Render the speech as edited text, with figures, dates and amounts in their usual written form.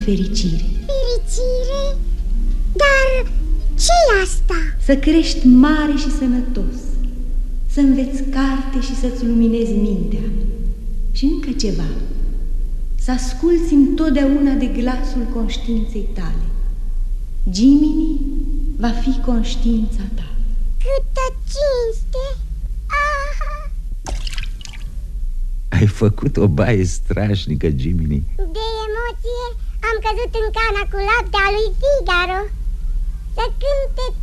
fericire. Fericire? Dar ce-i asta? Să crești mare și sănătos, să înveți carte și să-ți luminezi mintea. Și încă ceva, să asculți întotdeauna de glasul conștiinței tale. Jiminy va fi conștiința ta. Câtă cinste! Aha! Ai făcut o baie strașnică, Jiminy. De emoție am căzut în cana cu lapte a lui Figaro. Să cânte